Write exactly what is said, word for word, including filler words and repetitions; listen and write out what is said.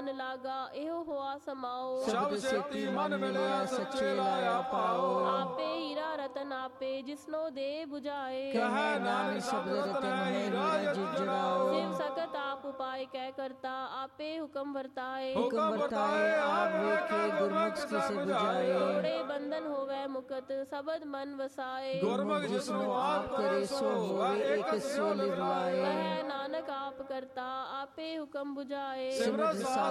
ਮਨ ਲਾਗਾ ਇਹੋ ਹੋਆ ਸਮਾਓ। ਸ਼ਬਦ ਸੇਤੀ ਮਨ ਮਿਲਿਆ ਸੱਚੇ ਲਾਇਆ ਪਾਓ। ਆਪੇ ਹੀਰਾ ਰਤਨ ਆਪੇ ਜਿਸਨੋ ਦੇ 부ਝਾਏ। ਕਹੈ ਨਾਨਕ ਸ਼ਬਦ ਰਤਨ ਹੈ ਹੀਰਾ ਜਿਤ ਜੜਾਓ। ਸਿਵ ਸਖਤ ਆਪ ਉਪਾਇ ਕਹਿ ਕਰਤਾ ਆਪੇ ਹੁਕਮ ਵਰਤਾਏ। ਹੁਕਮ ਵਰਤਾਏ ਆਪ ਵੇਖੇ ਗੁਰਮੁਖ ਕਿਸੇ 부ਝਾਏ। ਤੋੜੇ ਬੰਧਨ ਹੋਵੇ ਮੁਕਤ ਸ਼ਬਦ ਮਨ ਵਸਾਏ। ਗੁਰਮੁਖ ਜਿਸਨੂੰ ਆਪ ਕਰੇ ਸੋ ਹੋਵੇ ਇੱਕ ਸੋ ਲਿਵਲਾਏ। ਕਹੈ ਨਾਨਕ ਆਪ ਕਰਤਾ ਆਪੇ ਹੁਕਮ 부ਝਾਏ। ਸਿਮਰਤ